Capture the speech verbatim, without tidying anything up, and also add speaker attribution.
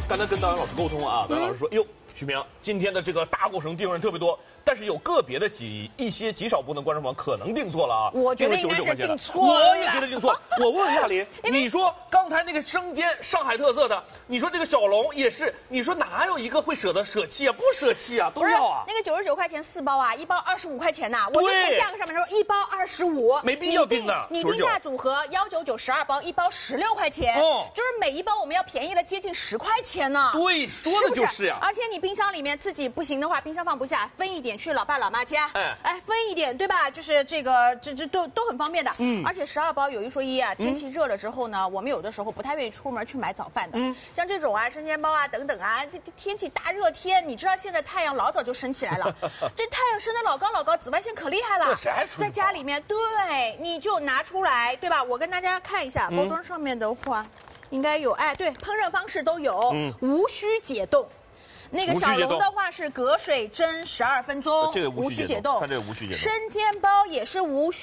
Speaker 1: 刚才跟导演老师沟通啊，导演老师说，哟，徐明，今天的这个大过程订人特别多，但是有个别的几一些极少部分观众朋友可能订错了啊。
Speaker 2: 我觉得应该是订错了。
Speaker 1: 我也觉得订错。我问问亚林，你说刚才那个生煎上海特色的，你说这个小龙也是，你说哪有一个会舍得舍弃啊？不舍弃啊，都要啊。
Speaker 2: 那个九十九块钱四包啊，一包二十五块钱呐。我就从价格上面说，一包二十五，
Speaker 1: 没必要订的。
Speaker 2: 你定价组合幺九九十二包，一包十六块钱，哦，就是每一包我们要便宜了接近十块钱呢。
Speaker 1: 对，说的就是呀。
Speaker 2: 而且你冰箱里面自己不行的话，冰箱放不下，分一点去老爸老妈家，哎哎，分一点对吧？就是这个这这都都很方便的。嗯，而且十二包有一说一啊，天气热了之后呢，我们有的时候不太愿意出门去买早饭的。嗯，像这种啊，生煎包啊等等啊，这天气大热天，你知道现在太阳老早就升起来了，这太阳升得老高老高，紫外线可厉害了。
Speaker 1: 谁还出？
Speaker 2: 在家里面，对，你就拿出来，对吧？我跟大家看一下包装上面的话，应该有，哎，对，烹饪方式都有，嗯，无需解冻。那个小龙的话是隔水蒸十二分钟，
Speaker 1: 这个无需解冻。看这个无需解冻。
Speaker 2: 生煎包也是无需。